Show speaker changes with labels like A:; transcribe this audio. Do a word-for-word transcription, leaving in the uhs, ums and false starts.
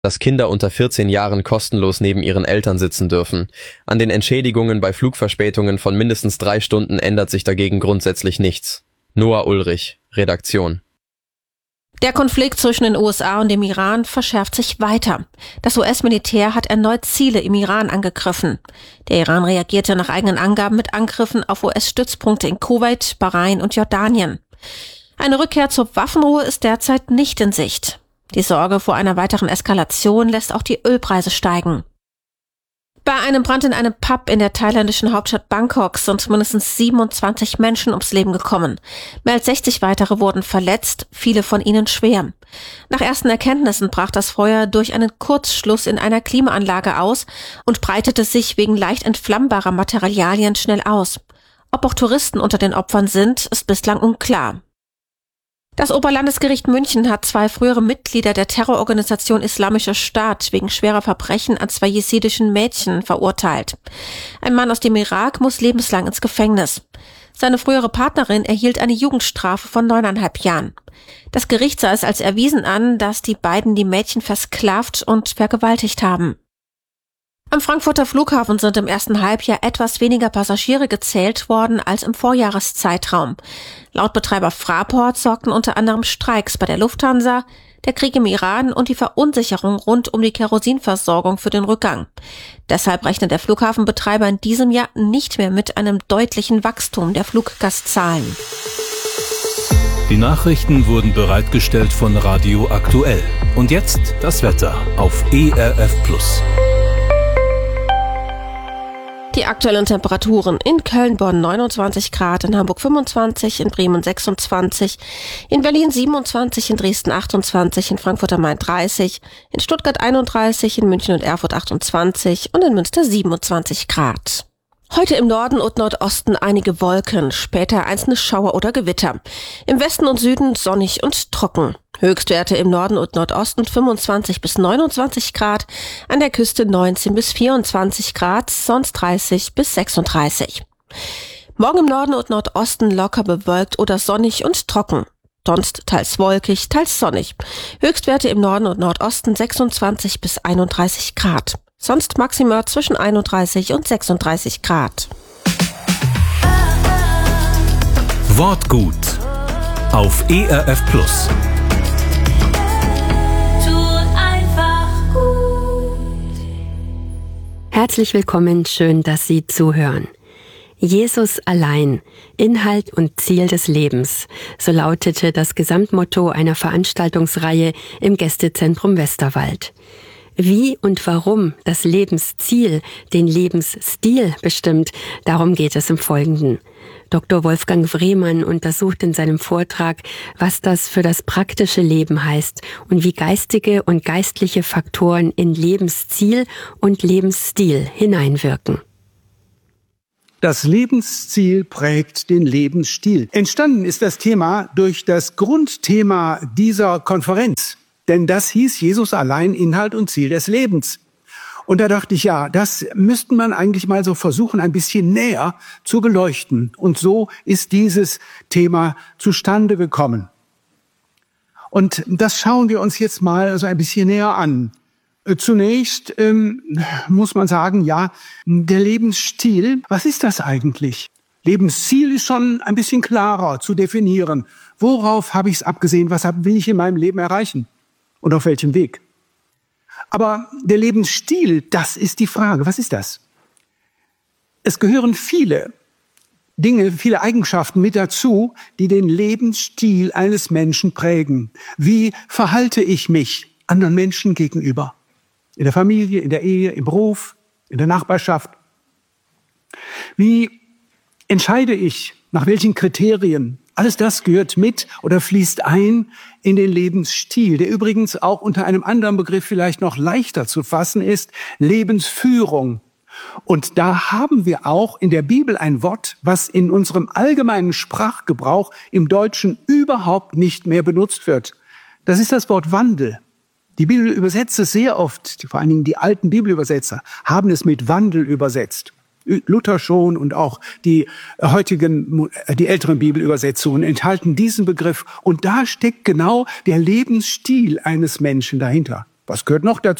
A: dass Kinder unter vierzehn Jahren kostenlos neben ihren Eltern sitzen dürfen. An den Entschädigungen bei Flugverspätungen von mindestens drei Stunden ändert sich dagegen grundsätzlich nichts. Noah Ulrich, Redaktion.
B: Der Konflikt zwischen den U S A und dem Iran verschärft sich weiter. Das U S-Militär hat erneut Ziele im Iran angegriffen. Der Iran reagierte nach eigenen Angaben mit Angriffen auf U S-Stützpunkte in Kuwait, Bahrain und Jordanien. Eine Rückkehr zur Waffenruhe ist derzeit nicht in Sicht. Die Sorge vor einer weiteren Eskalation lässt auch die Ölpreise steigen. Bei einem Brand in einem Pub in der thailändischen Hauptstadt Bangkok sind mindestens siebenundzwanzig Menschen ums Leben gekommen. Mehr als sechzig weitere wurden verletzt, viele von ihnen schwer. Nach ersten Erkenntnissen brach das Feuer durch einen Kurzschluss in einer Klimaanlage aus und breitete sich wegen leicht entflammbarer Materialien schnell aus. Ob auch Touristen unter den Opfern sind, ist bislang unklar. Das Oberlandesgericht München hat zwei frühere Mitglieder der Terrororganisation Islamischer Staat wegen schwerer Verbrechen an zwei jesidischen Mädchen verurteilt. Ein Mann aus dem Irak muss lebenslang ins Gefängnis. Seine frühere Partnerin erhielt eine Jugendstrafe von neuneinhalb Jahren. Das Gericht sah es als erwiesen an, dass die beiden die Mädchen versklavt und vergewaltigt haben. Am Frankfurter Flughafen sind im ersten Halbjahr etwas weniger Passagiere gezählt worden als im Vorjahreszeitraum. Laut Betreiber Fraport sorgten unter anderem Streiks bei der Lufthansa, der Krieg im Iran und die Verunsicherung rund um die Kerosinversorgung für den Rückgang. Deshalb rechnet der Flughafenbetreiber in diesem Jahr nicht mehr mit einem deutlichen Wachstum der Fluggastzahlen.
C: Die Nachrichten wurden bereitgestellt von Radio Aktuell. Und jetzt das Wetter auf E R F Plus.
B: Die aktuellen Temperaturen: in Köln, Bonn neunundzwanzig Grad, in Hamburg fünfundzwanzig, in Bremen sechsundzwanzig, in Berlin siebenundzwanzig, in Dresden achtundzwanzig, in Frankfurt am Main dreißig, in Stuttgart einunddreißig, in München und Erfurt achtundzwanzig und in Münster siebenundzwanzig Grad. Heute im Norden und Nordosten einige Wolken, später einzelne Schauer oder Gewitter. Im Westen und Süden sonnig und trocken. Höchstwerte im Norden und Nordosten fünfundzwanzig bis neunundzwanzig Grad, an der Küste neunzehn bis vierundzwanzig Grad, sonst dreißig bis sechsunddreißig. Morgen im Norden und Nordosten locker bewölkt oder sonnig und trocken. Sonst teils wolkig, teils sonnig. Höchstwerte im Norden und Nordosten sechsundzwanzig bis einunddreißig Grad. Sonst maximal zwischen einunddreißig und sechsunddreißig Grad.
C: Wortgut auf E R F Plus.
D: Herzlich willkommen, schön, dass Sie zuhören. Jesus allein, Inhalt und Ziel des Lebens, so lautete das Gesamtmotto einer Veranstaltungsreihe im Gästezentrum Westerwald. Wie und warum das Lebensziel den Lebensstil bestimmt, darum geht es im Folgenden. Doktor Wolfgang Wrehmann untersucht in seinem Vortrag, was das für das praktische Leben heißt und wie geistige und geistliche Faktoren in Lebensziel und Lebensstil hineinwirken.
E: Das Lebensziel prägt den Lebensstil. Entstanden ist das Thema durch das Grundthema dieser Konferenz. Denn das hieß Jesus allein, Inhalt und Ziel des Lebens. Und da dachte ich, ja, das müsste man eigentlich mal so versuchen, ein bisschen näher zu beleuchten. Und so ist dieses Thema zustande gekommen. Und das schauen wir uns jetzt mal so ein bisschen näher an. Zunächst ähm, muss man sagen, ja, der Lebensstil, was ist das eigentlich? Lebensziel ist schon ein bisschen klarer zu definieren. Worauf habe ich es abgesehen? Was will ich in meinem Leben erreichen? Und auf welchem Weg? Aber der Lebensstil, das ist die Frage. Was ist das? Es gehören viele Dinge, viele Eigenschaften mit dazu, die den Lebensstil eines Menschen prägen. Wie verhalte ich mich anderen Menschen gegenüber? In der Familie, in der Ehe, im Beruf, in der Nachbarschaft. Wie entscheide ich, nach welchen Kriterien? Alles das gehört mit oder fließt ein in den Lebensstil, der übrigens auch unter einem anderen Begriff vielleicht noch leichter zu fassen ist, Lebensführung. Und da haben wir auch in der Bibel ein Wort, was in unserem allgemeinen Sprachgebrauch im Deutschen überhaupt nicht mehr benutzt wird. Das ist das Wort Wandel. Die Bibel übersetzt es sehr oft, vor allen Dingen die alten Bibelübersetzer haben es mit Wandel übersetzt. Luther schon und auch die heutigen, die älteren Bibelübersetzungen enthalten diesen Begriff. Und da steckt genau der Lebensstil eines Menschen dahinter. Was gehört noch dazu?